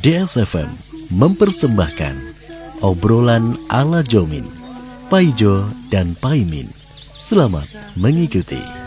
DSFM mempersembahkan obrolan ala Jomin, Paijo dan Paimin. Selamat mengikuti.